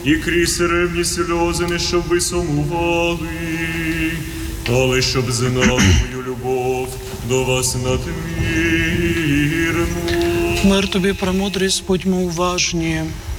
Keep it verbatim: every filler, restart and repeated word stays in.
і крізь ревні сльози, не щоб ви сумували, але щоб знали мою любов до вас надмірну. Мир тобі, премудрість, будьмо уважні.